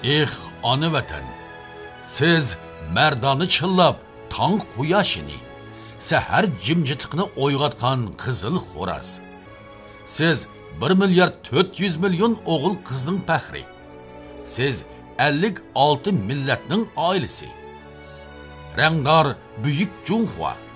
Ana vatan, siz merdani chillab, tong quyoshini, sahar jimjitliqni o'yg'otgan qizil xo'raz. Siz 1,400,000,000 o'g'il qizning faxri. Siz 56 millatning oilasi. Rangdor buyuk Junxua.